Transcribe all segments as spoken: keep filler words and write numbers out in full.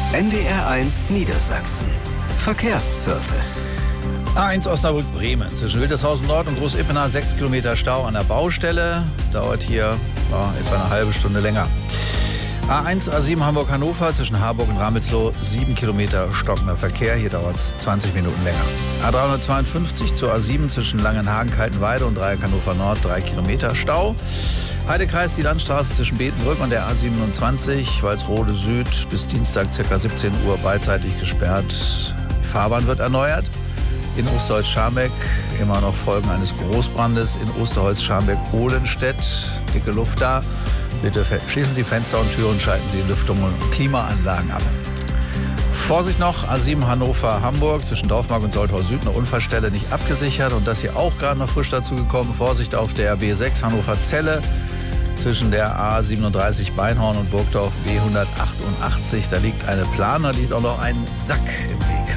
N D R eins Niedersachsen. Verkehrsservice. A eins Osnabrück-Bremen. Zwischen Wildeshausen Nord und Groß-Ippener sechs Kilometer Stau an der Baustelle. Dauert hier ja, etwa eine halbe Stunde länger. A eins A sieben Hamburg-Hannover zwischen Harburg und Ramelsloh sieben Kilometer stockender Verkehr. Hier dauert es zwanzig Minuten länger. A dreihundertzweiundfünfzig zur A sieben zwischen Langenhagen-Kaltenweide und Dreieck Hannover Nord drei Kilometer Stau. Heidekreis die Landstraße zwischen Betenbrück und der A siebenundzwanzig, Walsrode Süd bis Dienstag ca. siebzehn Uhr beidseitig gesperrt. Die Fahrbahn wird erneuert. In Osterholz-Scharmbeck immer noch Folgen eines Großbrandes. In Osterholz-Scharmbeck-Ohlenstedt, dicke Luft da. Bitte schließen Sie Fenster und Türen, schalten Sie Lüftung und Klimaanlagen ab. Vorsicht noch, A sieben Hannover-Hamburg zwischen Dorfmark und Soltau Süd, eine Unfallstelle nicht abgesichert. Und das hier auch gerade noch frisch dazu gekommen. Vorsicht auf der B sechs Hannover-Celle zwischen der A siebenunddreißig Beinhorn und Burgdorf B hundertachtundachtzig. Da liegt eine Plane, da liegt auch noch ein Sack im Weg.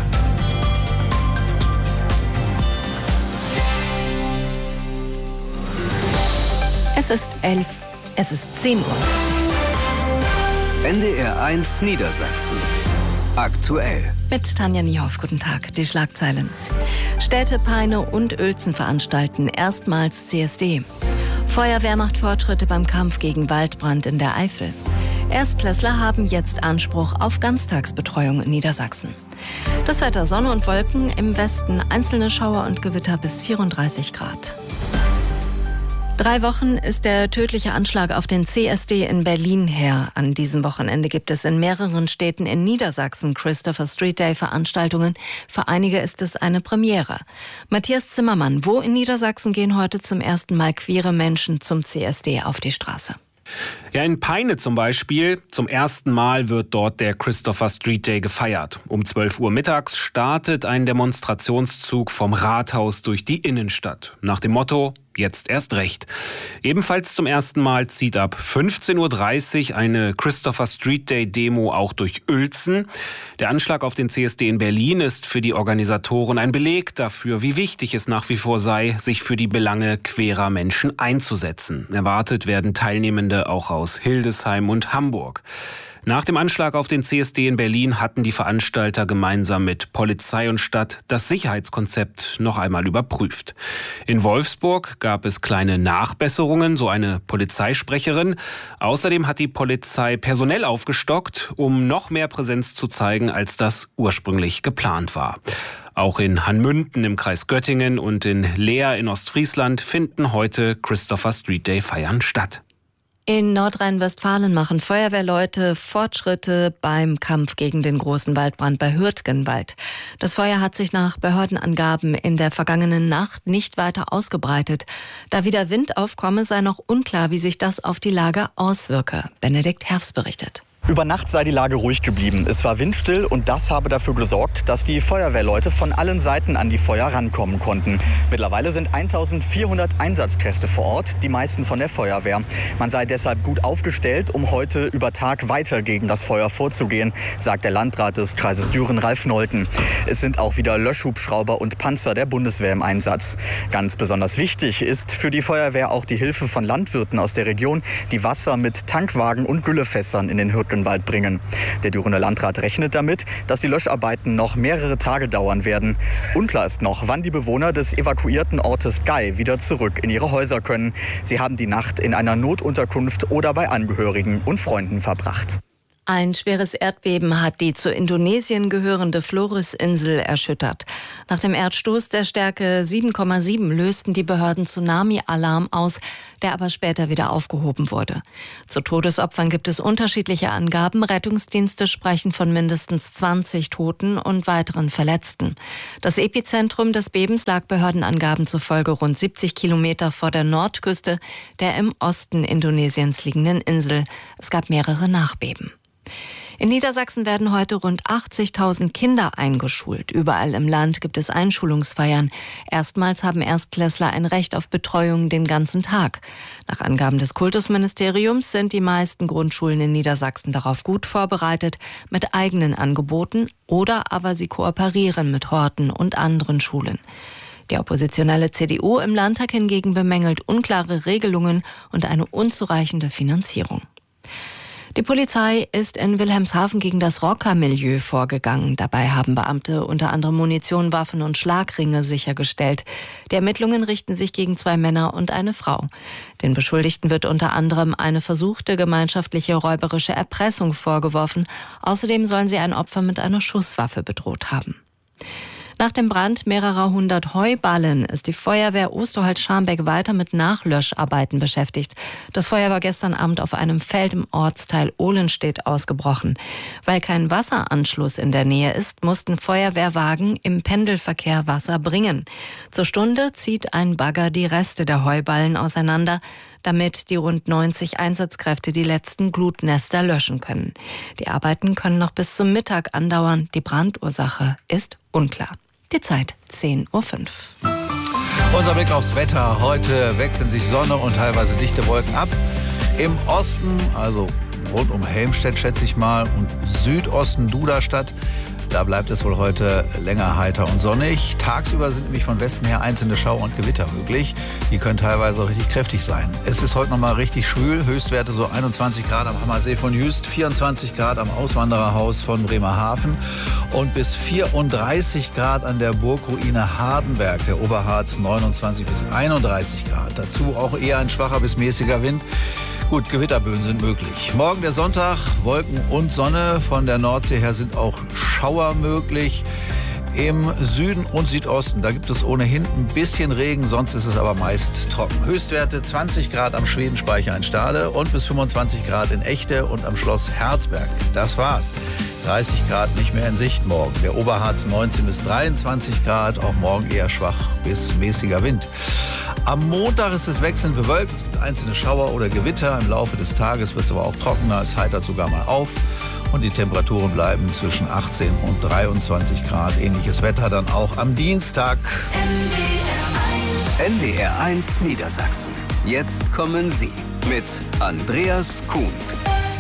Es ist elf, es ist zehn Uhr. N D R eins Niedersachsen. Aktuell. Mit Tanja Niehoff, guten Tag. Die Schlagzeilen. Städte Peine und Uelzen veranstalten erstmals C S D. Feuerwehr macht Fortschritte beim Kampf gegen Waldbrand in der Eifel. Erstklässler haben jetzt Anspruch auf Ganztagsbetreuung in Niedersachsen. Das Wetter: Sonne und Wolken, im Westen einzelne Schauer und Gewitter bis vierunddreißig Grad. Drei Wochen ist der tödliche Anschlag auf den C S D in Berlin her. An diesem Wochenende gibt es in mehreren Städten in Niedersachsen Christopher Street Day Veranstaltungen. Für einige ist es eine Premiere. Matthias Zimmermann, wo in Niedersachsen gehen heute zum ersten Mal queere Menschen zum C S D auf die Straße? Ja, in Peine zum Beispiel. Zum ersten Mal wird dort der Christopher Street Day gefeiert. Um zwölf Uhr mittags startet ein Demonstrationszug vom Rathaus durch die Innenstadt. Nach dem Motto: Jetzt erst recht. Ebenfalls zum ersten Mal zieht ab fünfzehn Uhr dreißig eine Christopher Street Day Demo auch durch Uelzen. Der Anschlag auf den C S D in Berlin ist für die Organisatoren ein Beleg dafür, wie wichtig es nach wie vor sei, sich für die Belange queerer Menschen einzusetzen. Erwartet werden Teilnehmende auch aus Hildesheim und Hamburg. Nach dem Anschlag auf den C S D in Berlin hatten die Veranstalter gemeinsam mit Polizei und Stadt das Sicherheitskonzept noch einmal überprüft. In Wolfsburg gab es kleine Nachbesserungen, so eine Polizeisprecherin. Außerdem hat die Polizei personell aufgestockt, um noch mehr Präsenz zu zeigen, als das ursprünglich geplant war. Auch in Hanmünden im Kreis Göttingen und in Leer in Ostfriesland finden heute Christopher Street Day Feiern statt. In Nordrhein-Westfalen machen Feuerwehrleute Fortschritte beim Kampf gegen den großen Waldbrand bei Hürtgenwald. Das Feuer hat sich nach Behördenangaben in der vergangenen Nacht nicht weiter ausgebreitet. Da wieder Wind aufkomme, sei noch unklar, wie sich das auf die Lage auswirke. Benedikt Herfs berichtet. Über Nacht sei die Lage ruhig geblieben. Es war windstill und das habe dafür gesorgt, dass die Feuerwehrleute von allen Seiten an die Feuer rankommen konnten. Mittlerweile sind eintausendvierhundert Einsatzkräfte vor Ort, die meisten von der Feuerwehr. Man sei deshalb gut aufgestellt, um heute über Tag weiter gegen das Feuer vorzugehen, sagt der Landrat des Kreises Düren, Ralf Nolten. Es sind auch wieder Löschhubschrauber und Panzer der Bundeswehr im Einsatz. Ganz besonders wichtig ist für die Feuerwehr auch die Hilfe von Landwirten aus der Region, die Wasser mit Tankwagen und Güllefässern in den Hürtgenwald bringen. Der Dürener Landrat rechnet damit, dass die Löscharbeiten noch mehrere Tage dauern werden. Unklar ist noch, wann die Bewohner des evakuierten Ortes Gei wieder zurück in ihre Häuser können. Sie haben die Nacht in einer Notunterkunft oder bei Angehörigen und Freunden verbracht. Ein schweres Erdbeben hat die zu Indonesien gehörende Flores-Insel erschüttert. Nach dem Erdstoß der Stärke sieben Komma sieben lösten die Behörden Tsunami-Alarm aus, der aber später wieder aufgehoben wurde. Zu Todesopfern gibt es unterschiedliche Angaben. Rettungsdienste sprechen von mindestens zwanzig Toten und weiteren Verletzten. Das Epizentrum des Bebens lag Behördenangaben zufolge rund siebzig Kilometer vor der Nordküste der im Osten Indonesiens liegenden Insel. Es gab mehrere Nachbeben. In Niedersachsen werden heute rund achtzigtausend Kinder eingeschult. Überall im Land gibt es Einschulungsfeiern. Erstmals haben Erstklässler ein Recht auf Betreuung den ganzen Tag. Nach Angaben des Kultusministeriums sind die meisten Grundschulen in Niedersachsen darauf gut vorbereitet mit eigenen Angeboten oder aber sie kooperieren mit Horten und anderen Schulen. Die oppositionelle C D U im Landtag hingegen bemängelt unklare Regelungen und eine unzureichende Finanzierung. Die Polizei ist in Wilhelmshaven gegen das Rockermilieu vorgegangen. Dabei haben Beamte unter anderem Munition, Waffen und Schlagringe sichergestellt. Die Ermittlungen richten sich gegen zwei Männer und eine Frau. Den Beschuldigten wird unter anderem eine versuchte gemeinschaftliche räuberische Erpressung vorgeworfen. Außerdem sollen sie ein Opfer mit einer Schusswaffe bedroht haben. Nach dem Brand mehrerer hundert Heuballen ist die Feuerwehr Osterholz-Scharmbeck weiter mit Nachlöscharbeiten beschäftigt. Das Feuer war gestern Abend auf einem Feld im Ortsteil Ohlenstedt ausgebrochen. Weil kein Wasseranschluss in der Nähe ist, mussten Feuerwehrwagen im Pendelverkehr Wasser bringen. Zur Stunde zieht ein Bagger die Reste der Heuballen auseinander, damit die rund neunzig Einsatzkräfte die letzten Glutnester löschen können. Die Arbeiten können noch bis zum Mittag andauern. Die Brandursache ist unklar. Die Zeit zehn Uhr fünf. Unser Blick aufs Wetter. Heute wechseln sich Sonne und teilweise dichte Wolken ab. Im Osten, also rund um Helmstedt schätze ich mal, und Südosten Duderstadt, da bleibt es wohl heute länger heiter und sonnig. Tagsüber sind nämlich von Westen her einzelne Schauer und Gewitter möglich. Die können teilweise auch richtig kräftig sein. Es ist heute noch mal richtig schwül. Höchstwerte so einundzwanzig Grad am Hammersee von Jüst, vierundzwanzig Grad am Auswandererhaus von Bremerhaven und bis vierunddreißig Grad an der Burgruine Hardenberg. Der Oberharz neunundzwanzig bis einunddreißig Grad. Dazu auch eher ein schwacher bis mäßiger Wind. Gut, Gewitterböen sind möglich. Morgen der Sonntag, Wolken und Sonne. Von der Nordsee her sind auch Schauer möglich. Im Süden und Südosten, da gibt es ohnehin ein bisschen Regen, sonst ist es aber meist trocken. Höchstwerte zwanzig Grad am Schwedenspeicher in Stade und bis fünfundzwanzig Grad in Echte und am Schloss Herzberg. Das war's. dreißig Grad nicht mehr in Sicht morgen. Der Oberharz neunzehn bis dreiundzwanzig Grad, auch morgen eher schwach bis mäßiger Wind. Am Montag ist es wechselnd bewölkt. Es gibt einzelne Schauer oder Gewitter. Im Laufe des Tages wird es aber auch trockener. Es heitert sogar mal auf. Und die Temperaturen bleiben zwischen achtzehn und dreiundzwanzig Grad. Ähnliches Wetter dann auch am Dienstag. N D R eins Niedersachsen. Jetzt kommen Sie mit Andreas Kuhns.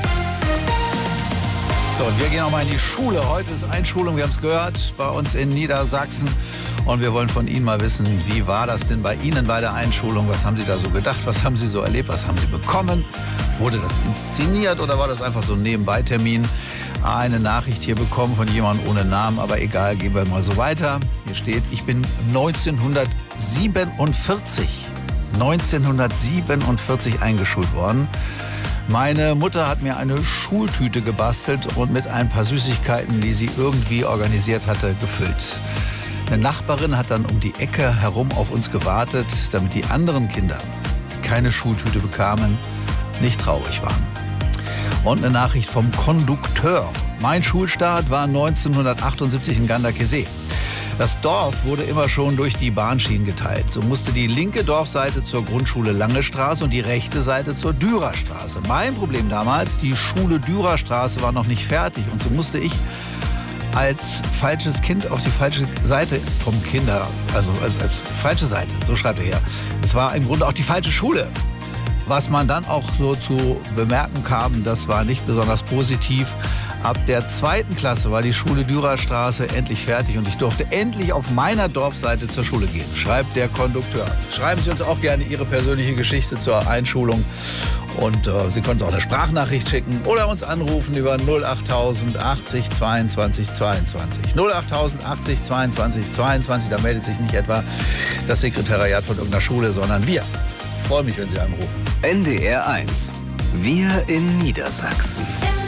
So, und wir gehen auch mal in die Schule. Heute ist Einschulung, wir haben es gehört, bei uns in Niedersachsen. Und wir wollen von Ihnen mal wissen, wie war das denn bei Ihnen bei der Einschulung? Was haben Sie da so gedacht? Was haben Sie so erlebt? Was haben Sie bekommen? Wurde das inszeniert oder war das einfach so ein Nebenbei-Termin? Eine Nachricht hier bekommen von jemandem ohne Namen, aber egal, gehen wir mal so weiter. Hier steht, ich bin neunzehnhundertsiebenundvierzig, neunzehnhundertsiebenundvierzig eingeschult worden. Meine Mutter hat mir eine Schultüte gebastelt und mit ein paar Süßigkeiten, die sie irgendwie organisiert hatte, gefüllt. Eine Nachbarin hat dann um die Ecke herum auf uns gewartet, damit die anderen Kinder, die keine Schultüte bekamen, nicht traurig waren. Und eine Nachricht vom Kondukteur. Mein Schulstart war neunzehnhundertachtundsiebzig in Ganderkesee. Das Dorf wurde immer schon durch die Bahnschienen geteilt. So musste die linke Dorfseite zur Grundschule Lange Straße und die rechte Seite zur Dürerstraße. Mein Problem damals, die Schule Dürerstraße war noch nicht fertig und so musste ich als falsches Kind auf die falsche Seite vom Kinder, also als, als falsche Seite, so schreibt er her. Es war im Grunde auch die falsche Schule. Was man dann auch so zu bemerken kam, das war nicht besonders positiv. Ab der zweiten Klasse war die Schule Dürerstraße endlich fertig und ich durfte endlich auf meiner Dorfseite zur Schule gehen, schreibt der Kondukteur. Schreiben Sie uns auch gerne Ihre persönliche Geschichte zur Einschulung und äh, Sie können uns auch eine Sprachnachricht schicken oder uns anrufen über null achttausend achtzig zweiundzwanzig zweiundzwanzig. null achttausend achtzig zweiundzwanzig zweiundzwanzig, da meldet sich nicht etwa das Sekretariat von irgendeiner Schule, sondern wir. Ich freue mich, wenn Sie anrufen. N D R eins. Wir in Niedersachsen.